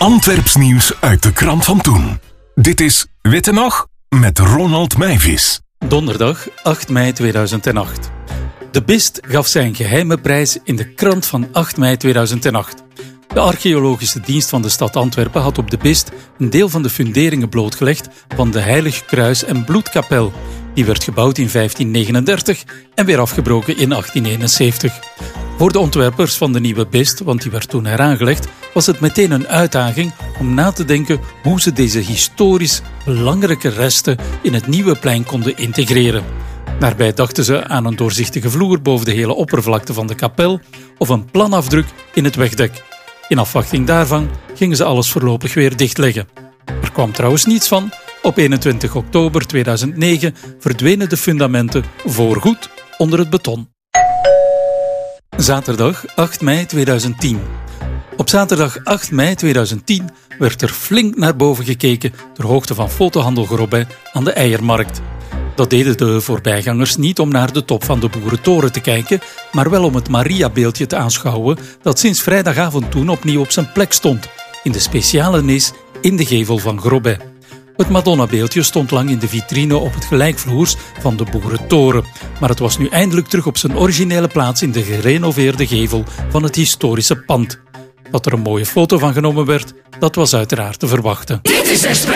Antwerps nieuws uit de krant van toen. Dit is Witte Nog met Ronald Meijvis. Donderdag 8 mei 2008. De Bist gaf zijn geheime prijs in de krant van 8 mei 2008. De archeologische dienst van de stad Antwerpen had op de Bist een deel van de funderingen blootgelegd van de Heilig Kruis- en Bloedkapel. Die werd gebouwd in 1539 en weer afgebroken in 1871. Voor de ontwerpers van de nieuwe Bist, want die werd toen heraangelegd, was het meteen een uitdaging om na te denken hoe ze deze historisch belangrijke resten in het nieuwe plein konden integreren. Daarbij dachten ze aan een doorzichtige vloer boven de hele oppervlakte van de kapel of een planafdruk in het wegdek. In afwachting daarvan gingen ze alles voorlopig weer dichtleggen. Er kwam trouwens niets van. Op 21 oktober 2009 verdwenen de fundamenten voorgoed onder het beton. Zaterdag 8 mei 2010. Op zaterdag 8 mei 2010 werd er flink naar boven gekeken ter hoogte van fotohandel Grobet aan de Eiermarkt. Dat deden de voorbijgangers niet om naar de top van de Boerentoren te kijken, maar wel om het Maria-beeldje te aanschouwen dat sinds vrijdagavond toen opnieuw op zijn plek stond, in de speciale nis in de gevel van Grobet. Het Madonna-beeldje stond lang in de vitrine op het gelijkvloers van de Boerentoren, maar het was nu eindelijk terug op zijn originele plaats in de gerenoveerde gevel van het historische pand. Dat er een mooie foto van genomen werd, dat was uiteraard te verwachten.